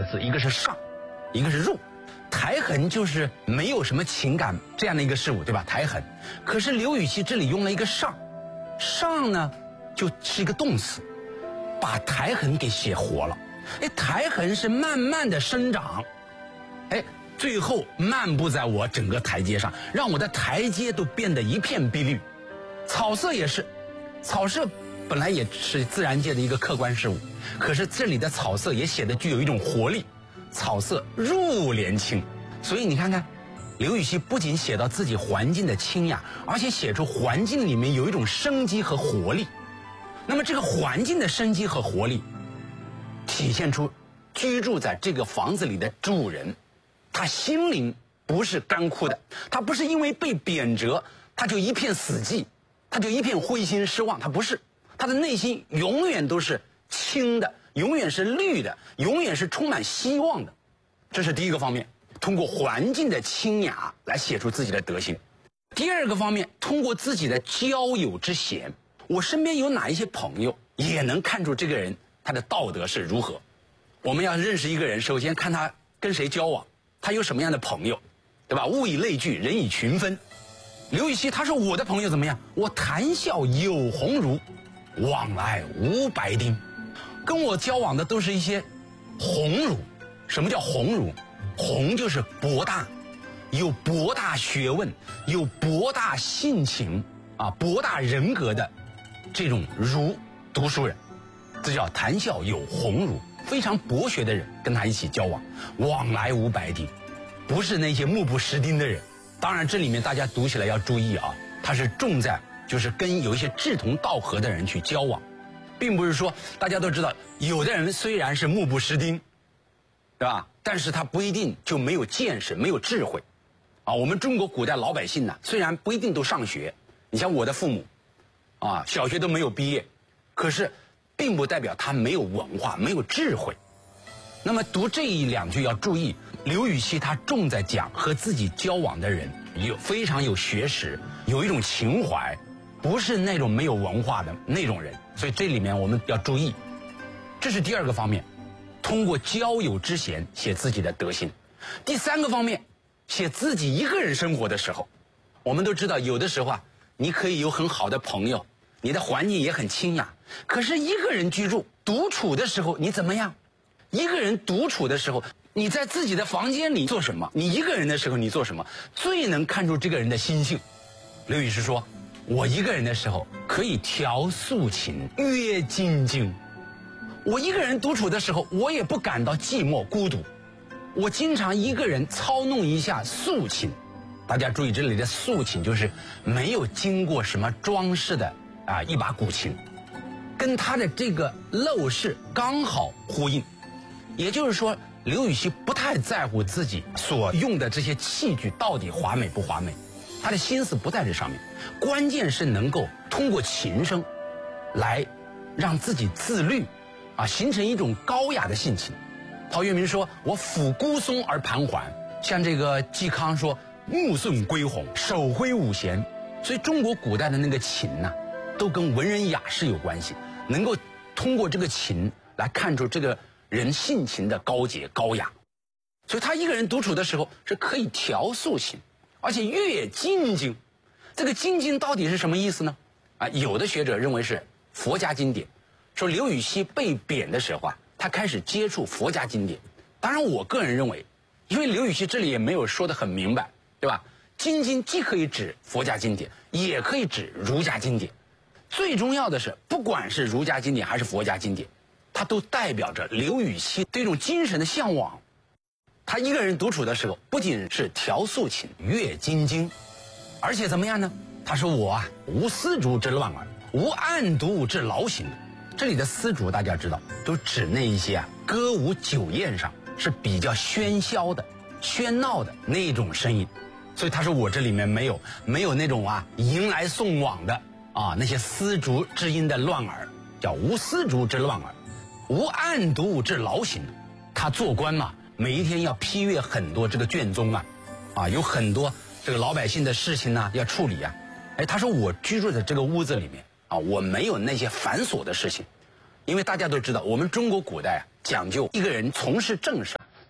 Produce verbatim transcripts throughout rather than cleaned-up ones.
字，一个是上，一个是入。苔痕就是没有什么情感这样的一个事物，对吧？苔痕。可是刘禹锡这里用了一个上，上呢就是一个动词，把苔痕给写活了。哎，苔痕是慢慢的生长，哎，最后漫步在我整个台阶上，让我的台阶都变得一片碧绿。草色也是，草色本来也是自然界的一个客观事物，可是这里的草色也写得具有一种活力，草色入帘青。所以你看看，刘禹锡不仅写到自己环境的清雅，而且写出环境里面有一种生机和活力。那么这个环境的生机和活力，体现出居住在这个房子里的主人，他心灵不是干枯的，他不是因为被贬谪他就一片死寂，他就一片灰心失望，他不是，他的内心永远都是青的，永远是绿的，永远是充满希望的。这是第一个方面，通过环境的清雅来写出自己的德行。第二个方面，通过自己的交友之贤，我身边有哪一些朋友也能看出这个人他的道德是如何。我们要认识一个人，首先看他跟谁交往，他有什么样的朋友，对吧？物以类聚，人以群分。刘禹锡他说我的朋友怎么样？我谈笑有鸿儒，往来无白丁。跟我交往的都是一些鸿儒。什么叫鸿儒？鸿就是博大，有博大学问，有博大性情啊，博大人格的这种儒读书人，这叫谈笑有鸿儒。非常博学的人跟他一起交往，往来无白丁，不是那些目不识丁的人。当然这里面大家读起来要注意啊，他是重在就是跟有一些志同道合的人去交往，并不是说大家都知道有的人虽然是目不识丁，对吧？但是他不一定就没有见识，没有智慧啊。我们中国古代老百姓呢，虽然不一定都上学，你像我的父母啊，小学都没有毕业，可是并不代表他没有文化，没有智慧。那么读这一两句要注意，刘禹锡他重在讲和自己交往的人有非常有学识，有一种情怀，不是那种没有文化的那种人。所以这里面我们要注意，这是第二个方面，通过交友之贤写自己的德行。第三个方面，写自己一个人生活的时候，我们都知道有的时候啊，你可以有很好的朋友，你的环境也很清雅，可是一个人居住独处的时候你怎么样？一个人独处的时候，你在自己的房间里做什么？你一个人的时候你做什么？最能看出这个人的心性。刘禹锡说，我一个人的时候可以调素琴，阅金经。我一个人独处的时候，我也不感到寂寞孤独，我经常一个人操弄一下素琴。大家注意，这里的素琴就是没有经过什么装饰的啊一把古琴，跟他的这个陋室刚好呼应。也就是说，刘禹锡不太在乎自己所用的这些器具到底华美不华美，他的心思不在这上面，关键是能够通过琴声来让自己自律啊，形成一种高雅的性情。陶渊明说，我抚孤松而盘桓，像这个嵇康说，目送归鸿，手挥五弦。所以中国古代的那个琴呐、啊，都跟文人雅士有关系，能够通过这个琴来看出这个人性情的高洁高雅。所以他一个人独处的时候是可以调素琴，而且阅金经。这个金经到底是什么意思呢？啊，有的学者认为是佛家经典，说刘禹锡被贬的时候啊，他开始接触佛家经典。当然我个人认为，因为刘禹锡这里也没有说得很明白，对吧？金经既可以指佛家经典，也可以指儒家经典。最重要的是，不管是儒家经典还是佛家经典，它都代表着刘禹锡对一种精神的向往。他一个人独处的时候，不仅是调素琴、阅金经，而且怎么样呢？他说我啊，无丝竹之乱耳，无案牍之劳形。这里的丝竹大家知道，都指那一些啊歌舞酒宴上是比较喧嚣的、喧闹的那种声音。所以他说我这里面没有没有那种啊迎来送往的啊那些丝竹之音的乱耳，叫无丝竹之乱耳，无案牍之劳形。他做官嘛，每一天要批阅很多这个卷宗啊，啊有很多这个老百姓的事情呢、啊、要处理啊。哎，他说我居住在这个屋子里面啊，我没有那些繁琐的事情，因为大家都知道，我们中国古代啊讲究一个人从事政事，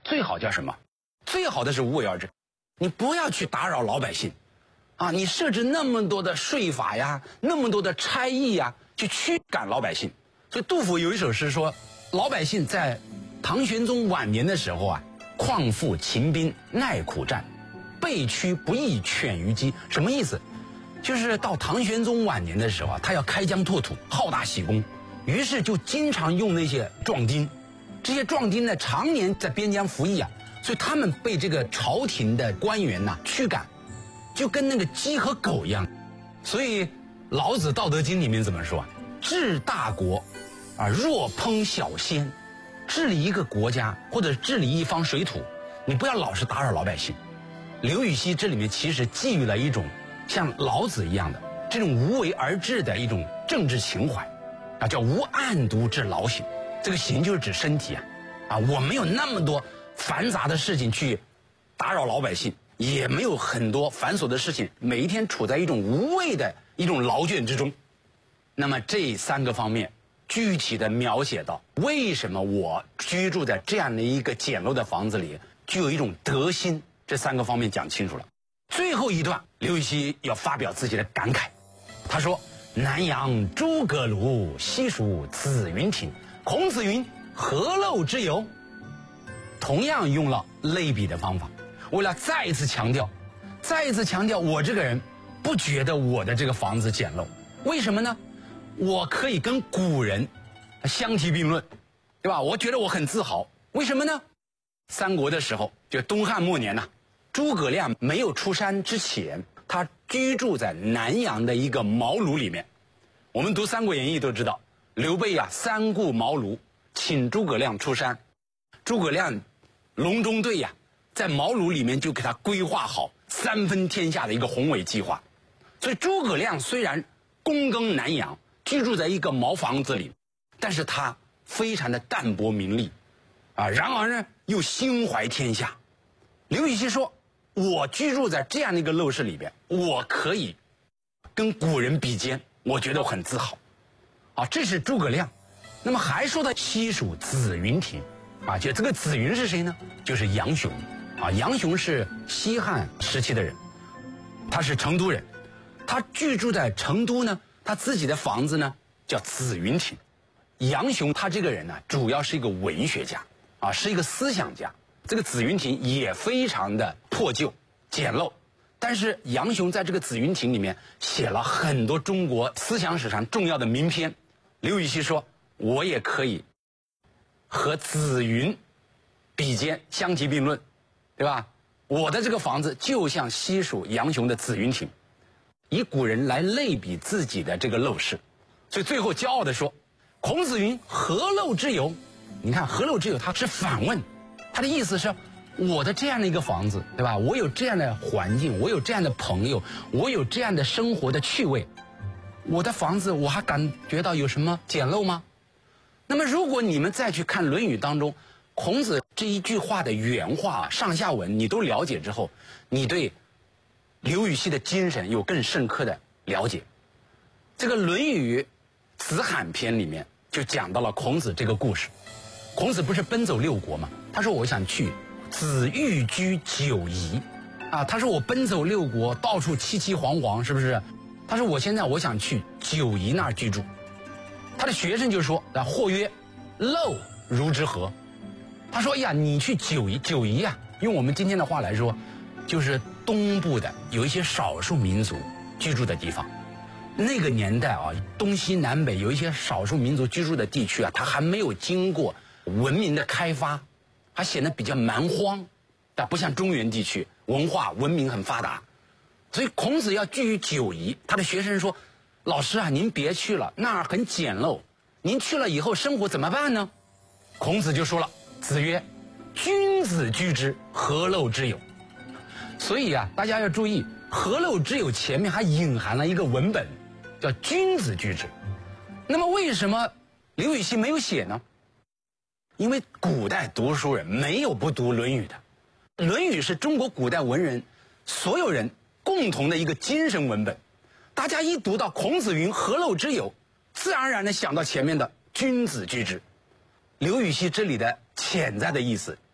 最好叫什么？最好的是无为而治，你不要去打扰老百姓，啊，你设置那么多的税法呀，那么多的差役呀，去驱赶老百姓。所以杜甫有一首诗说，老百姓在唐玄宗晚年的时候啊，况复秦兵耐苦战，被驱不亦犬于鸡。什么意思？就是到唐玄宗晚年的时候啊，他要开疆拓土，好大喜功，于是就经常用那些壮丁。这些壮丁呢，常年在边疆服役啊，所以他们被这个朝廷的官员呐、啊、驱赶，就跟那个鸡和狗一样。所以老子《道德经》里面怎么说啊？治大国啊，若烹小鲜。治理一个国家或者治理一方水土，你不要老是打扰老百姓。刘禹锡这里面其实寄予了一种像老子一样的这种无为而治的一种政治情怀，啊，叫无案牍致劳形。这个形就是指身体啊，啊，我没有那么多繁杂的事情去打扰老百姓，也没有很多繁琐的事情，每一天处在一种无谓的一种劳卷之中。那么这三个方面具体的描写到为什么我居住在这样的一个简陋的房子里具有一种德心，这三个方面讲清楚了。最后一段刘禹锡要发表自己的感慨，他说：南阳诸葛庐，西蜀子云亭。孔子云：何陋之有？同样用了类比的方法，为了再一次强调，再一次强调我这个人不觉得我的这个房子简陋。为什么呢？我可以跟古人相提并论，对吧？我觉得我很自豪。为什么呢？三国的时候，就东汉末年呐、啊，诸葛亮没有出山之前，他居住在南阳的一个茅庐里面。我们读《三国演义》都知道，刘备啊三顾茅庐，请诸葛亮出山。诸葛亮隆中对呀、啊，在茅庐里面就给他规划好三分天下的一个宏伟计划。所以诸葛亮虽然躬耕南阳，居住在一个茅房子里，但是他非常的淡泊名利，啊，然而呢又心怀天下。刘禹锡说，我居住在这样的一个陋室里边，我可以跟古人比肩，我觉得我很自豪。啊，这是诸葛亮。那么还说到西蜀子云亭，啊，就这个子云是谁呢？就是杨雄。啊，杨雄是西汉时期的人，他是成都人，他居住在成都呢，他自己的房子呢叫子云亭。杨雄他这个人呢，主要是一个文学家，啊，是一个思想家。这个子云亭也非常的破旧简陋，但是杨雄在这个子云亭里面写了很多中国思想史上重要的名篇。刘禹锡说，我也可以和子云比肩，相提并论，对吧？我的这个房子就像西蜀杨雄的子云亭，以古人来类比自己的这个陋室。所以最后骄傲地说，孔子云：何陋之有？你看何陋之有，他是反问，他的意思是，我的这样的一个房子，对吧？我有这样的环境，我有这样的朋友，我有这样的生活的趣味，我的房子我还感觉到有什么简陋吗？那么如果你们再去看《论语》当中孔子这一句话的原话上下文你都了解之后，你对刘禹锡的精神有更深刻的了解。这个《论语·子罕篇》里面就讲到了孔子这个故事。孔子不是奔走六国吗？他说我想去子欲居九夷啊，他说我奔走六国，到处凄凄惶惶，是不是？他说我现在我想去九夷那儿居住。他的学生就说啊，或曰陋如之何？他说呀，你去九夷，九夷啊，用我们今天的话来说，就是东部的有一些少数民族居住的地方。那个年代啊，东西南北有一些少数民族居住的地区啊，它还没有经过文明的开发，还显得比较蛮荒，但不像中原地区文化文明很发达。所以孔子要居于九夷，他的学生说，老师啊，您别去了，那儿很简陋，您去了以后生活怎么办呢？孔子就说了，子曰：君子居之，何陋之有？所以啊，大家要注意，何陋之有前面还隐含了一个文本，叫君子居之。那么为什么刘禹锡没有写呢？因为古代读书人没有不读《论语》的，《论语》是中国古代文人所有人共同的一个精神文本。大家一读到孔子云何陋之有，自然而然的想到前面的君子居之。刘禹锡这里的潜在的意思